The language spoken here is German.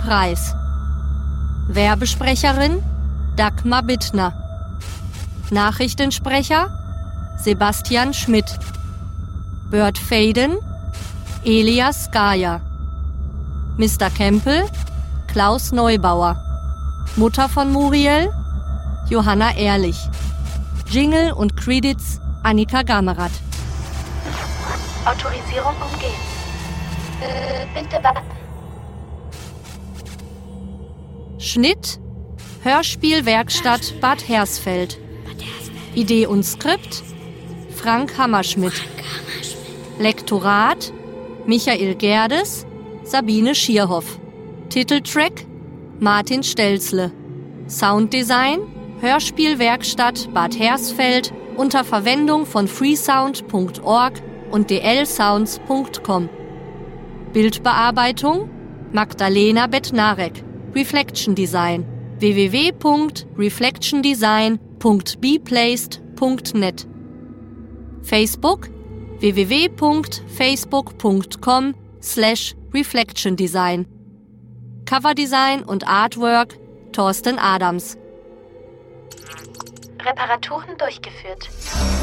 Preis. Werbesprecherin Dagmar Bittner. Nachrichtensprecher Sebastian Schmidt. Bert Faden Elias Gaja. Mr. Campbell Klaus Neubauer. Mutter von Muriel Johanna Ehrlich. Jingle und Credits Annika Gamerath. Autorisierung umgehen. Bitte warten. Schnitt Hörspielwerkstatt Bad Hersfeld. Idee und Skript Frank Hammerschmidt. Lektorat Michael Gerdes, Sabine Schierhoff. Titeltrack Martin Stelzle. Sounddesign Hörspielwerkstatt Bad Hersfeld unter Verwendung von freesound.org und dlsounds.com. Bildbearbeitung Magdalena Bednarek. Reflection Design www.reflectiondesign.beplaced.net. Facebook www.facebook.com/reflectiondesign. Coverdesign und Artwork Thorsten Adams. Reparaturen durchgeführt.